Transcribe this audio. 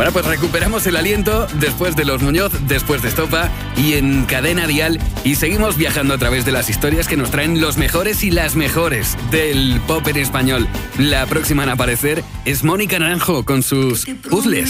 Bueno, pues recuperamos el aliento después de Los Muñoz, después de Estopa y en Cadena Dial, y seguimos viajando a través de las historias que nos traen los mejores y las mejores del pop en español. La próxima en aparecer es Mónica Naranjo con sus puzzles.